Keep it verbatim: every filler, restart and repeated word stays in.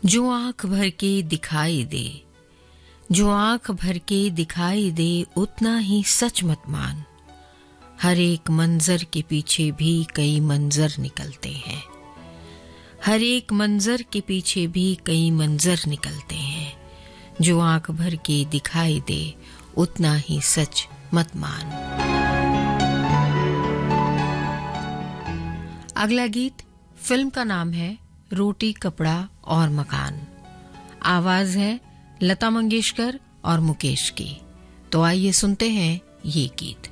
जो आंख भर के दिखाई दे, जो आंख भर के दिखाई दे उतना ही सच मत मान। हर एक मंजर के पीछे भी कई मंजर निकलते हैं, हर एक मंजर के पीछे भी कई मंजर निकलते हैं। जो आंख भर के दिखाई दे उतना ही सच मत मान। अगला गीत फिल्म का नाम है रोटी कपड़ा और मकान। आवाज है लता मंगेशकर और मुकेश की। तो आइए सुनते हैं ये गीत।